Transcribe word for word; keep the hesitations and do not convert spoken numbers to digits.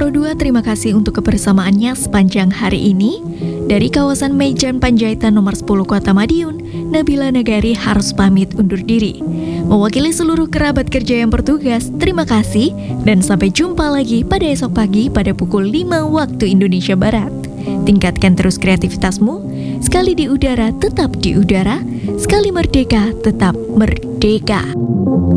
dua, terima kasih untuk kebersamaannya sepanjang hari ini. Dari kawasan Mejan Panjaitan nomor sepuluh Kota Madiun, Nabila Nagari harus pamit undur diri. Mewakili seluruh kerabat kerja yang bertugas, terima kasih dan sampai jumpa lagi pada esok pagi pada pukul lima waktu Indonesia Barat. Tingkatkan terus kreativitasmu, sekali di udara tetap di udara, sekali merdeka tetap merdeka.